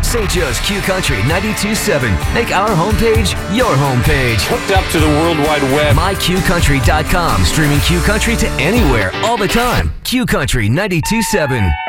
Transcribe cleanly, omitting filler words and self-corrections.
St. Joe's Q Country 92.7. Make our homepage your homepage. Hooked up to the World Wide Web. MyQCountry.com. Streaming Q Country to anywhere, all the time. Q Country 92.7.